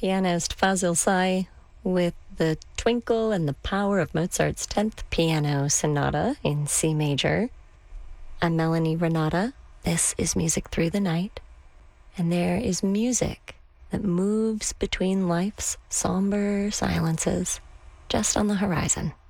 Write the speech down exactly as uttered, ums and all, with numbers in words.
pianist Fazil Say with the twinkle and the power of Mozart's tenth Piano Sonata in C major. I'm Melanie Renata. This is Music Through the Night, and there is music that moves between life's somber silences just on the horizon.